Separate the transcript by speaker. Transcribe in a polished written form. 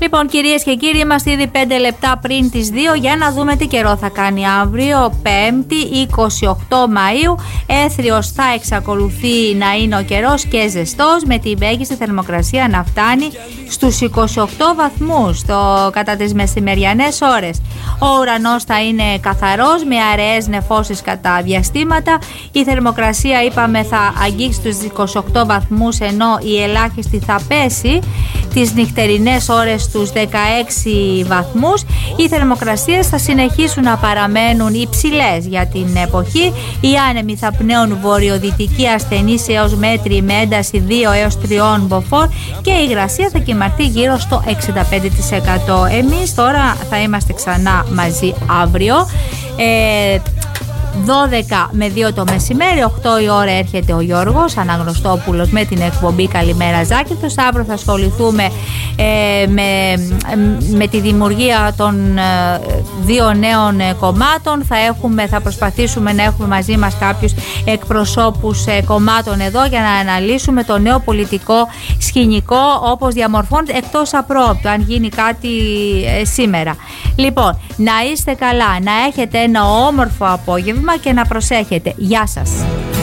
Speaker 1: Λοιπόν, κυρίες και κύριοι, είμαστε ήδη 5 λεπτά πριν τις 2 για να δούμε τι καιρό θα κάνει αύριο, 5η 28 Μαΐου. Έθριος θα εξακολουθεί να είναι ο καιρός και ζεστός, με τη μέγιστη θερμοκρασία να φτάνει στους 28 βαθμούς κατά τις μεσημεριανές ώρες. Ο ουρανός θα είναι καθαρός με αραιές νεφώσεις κατά διαστήματα. Η θερμοκρασία, είπαμε, θα αγγίξει τους 28 βαθμούς, ενώ η ελάχιστη θα πέσει τις νυχτερινές ώρες στους 16 βαθμούς. Οι θερμοκρασίες θα συνεχίσουν να παραμένουν υψηλές για την εποχή. Οι άνεμοι θα πνέουν βορειοδυτική ασθενής έως μέτρη με ένταση 2 έως 3 μποφόρ και η υγρασία θα κυμανθεί γύρω στο 65%. Εμείς τώρα θα είμαστε ξανά μαζί αύριο 12 με 2 το μεσημέρι, 8 η ώρα έρχεται ο Γιώργος Αναγνωστόπουλος με την εκπομπή Καλημέρα Ζάκυνθος. Αύριο θα ασχοληθούμε με τη δημιουργία των 2 νέων κομμάτων. Θα προσπαθήσουμε να έχουμε μαζί μας κάποιους εκπροσώπους κομμάτων εδώ για να αναλύσουμε το νέο πολιτικό σκηνικό όπως διαμορφώνεται εκτός απρόπτου, αν γίνει κάτι σήμερα. Λοιπόν, να είστε καλά, να έχετε ένα όμορφο απόγευμα και να προσέχετε. Γεια σας.